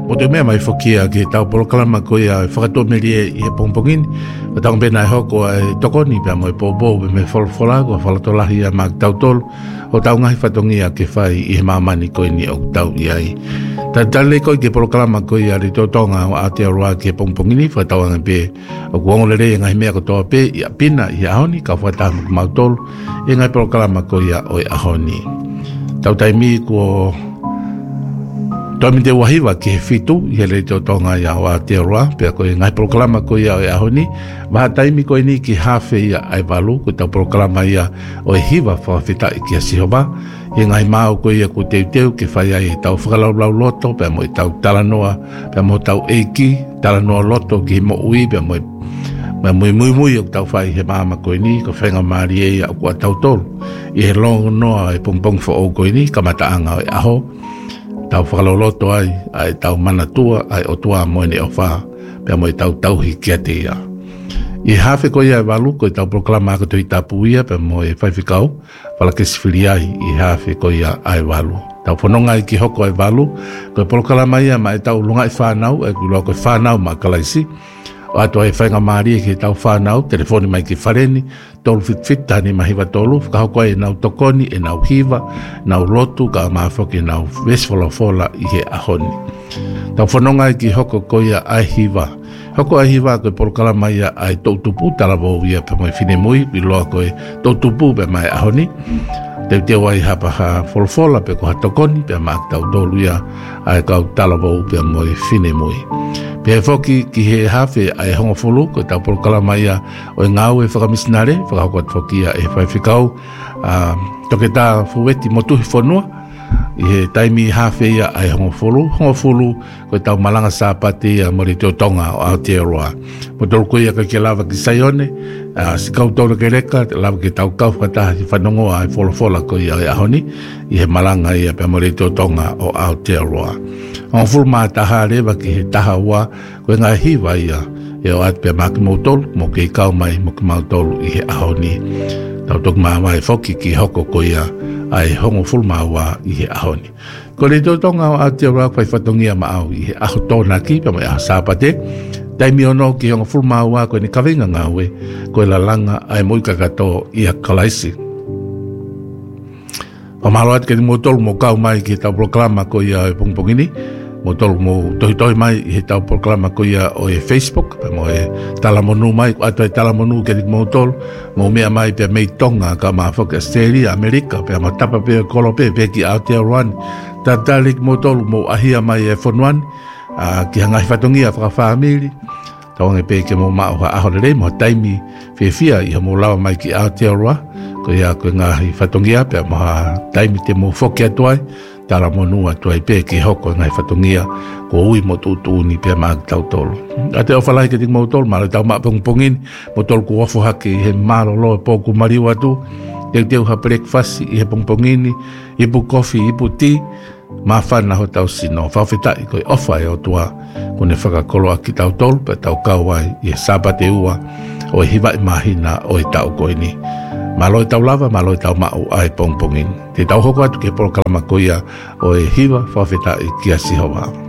mo te mea mai fokia ki tau polokalama ko ia whakato merie i he pongpongini. O tau pena e hoko e tokoni pia mo e pōpō pe me wholawhola ko whalatolahi a mak tau tolu. O tau ngahi whatongia ke whai i he mamani ko ni o tau i ai. Tale ko ke polokalama ko ia ri totonga o Aotearoa ki he pongpongini whakatau anga pe o kuongolere ngahi mea ko toa pe i a pina i ahoni ka whatamu ku mautolu i ngai polokalama ko ia o i ahoni. Tau taimi ko Toa mi te wahiwa ki he fitu, i he rei tonga ia o Aotearoa, pia koe ngai proklama ko ia o e ahoni, waha taimi koe ni ki hawhe ia ai walu, ko tau proklama ia o e hiwa whawhita i ki a sihoba, i ngai mao ko ia ko teu ke whai ai e tau whakalaulau loto, pia mo i tau talanoa, pia mo tau eiki, talanoa loto ki he mo ui, pia mo mui o tau whai he maama koe ni, ko whenga maari e ia o kua tau tolu, i he longo noa e pongpong fo o koe ni, ka mataanga o e aho, tau whakaloloto ai tau manatua, ai o tua moene o wha, pia mo i tau tauhi kia te ia. I hawhe ko ia e walu, ko i tau proklama ako tui tapu ia, pia mo e whaiwhikau, whalakesifiri ai, i hawhe ko ia ai walu. Tau whanonga i ki hoko ai walu, ko i proklama ia ma e tau lunga i whanau, e kuloa ko i whanau ma kalaisi, o ato e whainga maari e ki tau whanau, telefoni mai ki whareni, tolu fit tani mahiwa tolu, whakahoko e nau tokoni, e nau hiwa, nau lotu, ka maafoki nau vesfola i he ahoni. Tau whanonga i ki hoko koia ai hiwa. Hoko ai hiwa koe porokalama ia ai tautupu, talabo ia pe moi whine mui, biloa koe tautupu pe mai ahoni. Te wai hapa ha folfola pe ko ha tokoni, pe maak tau tolu ia ai kau talabo pe moi whine mui. Pe foki ki he hawhe ai hongo fulu, ko tau porokalama ia o e ngau e whakamisinare, whakakot foki ia e whaiwhikau, toke tā fuweti motuhi whanua, i he taimi hawhe ia ai hongo fulu, ko tau malanga sāpati ia mori teo tonga o Aotearoa. Mo tolu ia ka ke lava ki Saione, si kau taura ke reka, lava ki tau kau whakataha ki whanongo ai wholofola ko ia e ahoni, i he malanga ia pe mori teo tonga o Aotearoa. Ang full mataha rewa ki he taha ua, koe ngā hiwa ia, e o at pe maki mautolu, mo ke ikau mai mo ki mautolu i he ahoni. Tau tok maa mai foki ki hoko ko ia, ai hongo full maa i he ahoni. Ko le tonga o Aotearoa kwai whatongia maau i he aho tōna ki, pa mai aho sāpate, taimi ono ki hongo full maa koe ni kawenga ngawe, koe la langa ai moika kato i a kalaisi. Pamalo at ke ni mautolu mo kau mai ki tau proklama ko ia e pongpongini, mo tolu mo tohi mai he tau proklama ko ia o e Facebook, pe mo e talamonu mai, ato e talamonu ke dik mo tolu, mo mea mai pe mei tonga ka maa whaka Australia, Amerika, pe ma tapa pe kolo pe ki Aotearoa, tatalik mo tolu mo ahia mai e whonuan, ki hangahi whatongia whaka whaamiri, tawange pe ke mo maa uha ahorere, mo taimi whiawhia i ha mo lawa mai ki Aotearoa, ko ia koe ngahi whatongia, pe maha taimi te mo whoki atuai, tala monu atuai pe ki hoko ngai whatongia, ko ui mo tūtūni pe maag tau tolu. A te awhalai ke tik mo tolu, mara tau maa pongpongin, mo tolu ku wafu hake i he maro loa pōku mariu atu, teu ha breakfast i he pongpongini, ipu coffee, ipu tea, maa whana ho tau sino, whawhetai koe ofa e o tua, kone whakakolo a ki tau tolu, pe tau kauai i he sabate ua, o e hiwa i mahina o e tau koe ni. Maloi tau lava, maloi tau mau ai pongpongin. Te tau hoko atu ke polokalama ko ia o e hiwa whawheta i kia sihowa.